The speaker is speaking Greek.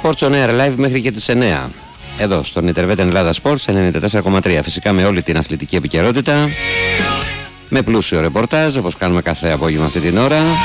Sports on Air live μέχρι και τις 9. Εδώ στον Interveten Ελλάδα Sports 94,3. Φυσικά με όλη την αθλητική επικαιρότητα, με πλούσιο ρεπορτάζ όπως κάνουμε κάθε απόγευμα αυτή την ώρα.